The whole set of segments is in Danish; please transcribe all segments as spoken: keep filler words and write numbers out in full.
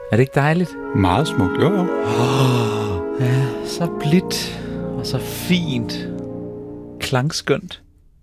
Er det ikke dejligt? Meget smukt, jo jo. Oh, ja, så blidt og så fint. Klangskønt.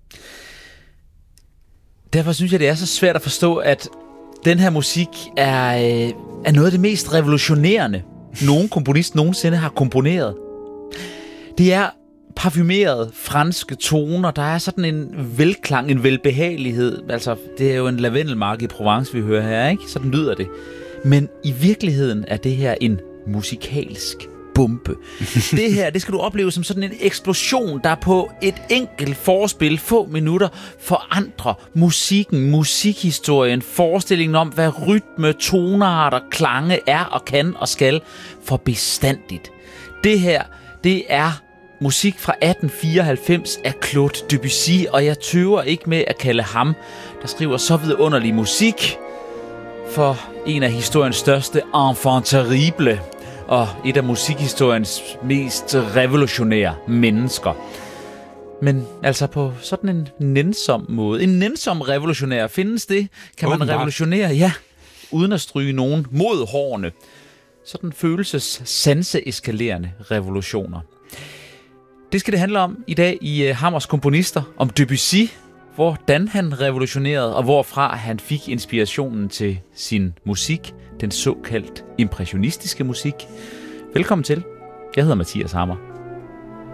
Derfor synes jeg, det er så svært at forstå, at den her musik er, øh, er noget af det mest revolutionerende, nogen komponist nogensinde har komponeret. Det er parfumerede franske toner, der er sådan en velklang, en velbehagelighed. Altså, det er jo en lavendelmark i Provence, vi hører her, ikke? Sådan lyder det. Men i virkeligheden er det her en musikalsk bombe. Det her, det skal du opleve som sådan en eksplosion, der på et enkelt forspil, få minutter, forandrer musikken, musikhistorien, forestillingen om, hvad rytme, tonearter, klange er og kan og skal for bestandigt. Det her, det er musik fra atten fireoghalvfems af Claude Debussy, og jeg tøver ikke med at kalde ham, der skriver så vidunderlig musik, for en af historiens største enfant terrible og et af musikhistoriens mest revolutionære mennesker. Men altså på sådan en nænsom måde. En nænsom revolutionær, findes det? Kan man Åbenbart. revolutionere? Ja, uden at stryge nogen mod hårene. Sådan følelses sanseeskalerende revolutioner. Det skal det handle om i dag i uh, Hammers Komponister, om Debussy, hvordan han revolutionerede, og hvorfra han fik inspirationen til sin musik, den såkaldt impressionistiske musik. Velkommen til. Jeg hedder Mathias Hammer.